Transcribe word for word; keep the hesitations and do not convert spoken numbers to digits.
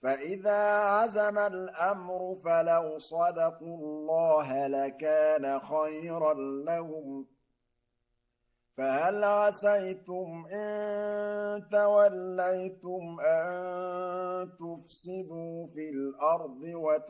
فإذا عزم الأمر فلو صدقوا الله لكان خيرا لهم فهل عسيتم إن توليتم أن تفسدوا في الأرض